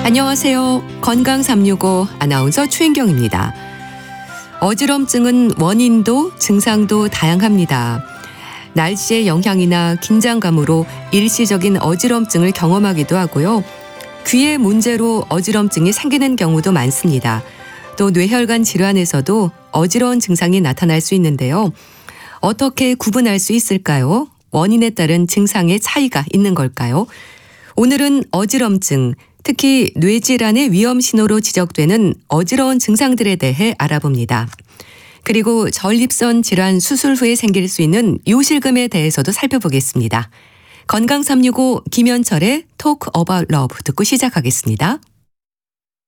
안녕하세요. 건강 365 아나운서 최인경입니다. 어지럼증은 원인도 증상도 다양합니다. 날씨의 영향이나 긴장감으로 일시적인 어지럼증을 경험하기도 하고요. 귀의 문제로 어지럼증이 생기는 경우도 많습니다. 또 뇌혈관 질환에서도 어지러운 증상이 나타날 수 있는데요. 어떻게 구분할 수 있을까요? 원인에 따른 증상의 차이가 있는 걸까요? 오늘은 어지럼증, 특히 뇌질환의 위험 신호로 지적되는 어지러운 증상들에 대해 알아봅니다. 그리고 전립선 질환 수술 후에 생길 수 있는 요실금에 대해서도 살펴보겠습니다. 건강 365 김현철의 Talk About Love 듣고 시작하겠습니다.